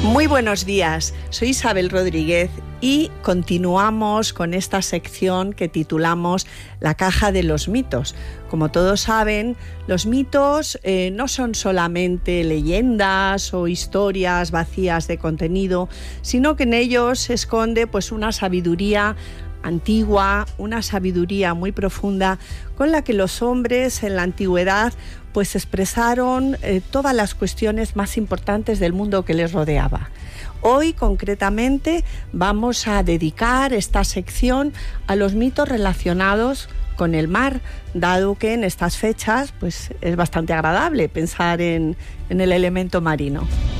Muy buenos días, soy Isabel Rodríguez y continuamos con esta sección que titulamos La caja de los mitos. Como todos saben, los mitos no son solamente leyendas o historias vacías de contenido, sino que en ellos se esconde pues una sabiduría antigua, una sabiduría muy profunda con la que los hombres en la antigüedad pues expresaron todas las cuestiones más importantes del mundo que les rodeaba. Hoy concretamente vamos a dedicar esta sección a los mitos relacionados con el mar, dado que en estas fechas pues es bastante agradable pensar en el elemento marino.